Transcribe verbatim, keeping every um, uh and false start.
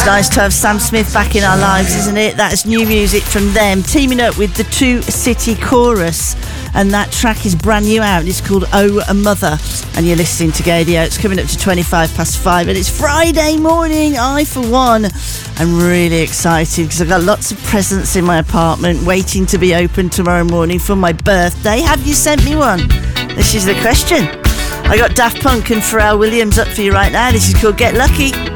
Nice to have Sam Smith back in our lives, isn't it? That's new music from them, teaming up with the Two City Chorus, and that track is brand new out. It's called Oh a Mother, and you're listening to Gadio. It's coming up to twenty-five past five, and it's Friday morning. I, for one, am really excited because I've got lots of presents in my apartment waiting to be opened tomorrow morning for my birthday. Have you sent me one? This is the question. I got Daft Punk and Pharrell Williams up for you right now. This is called Get Lucky.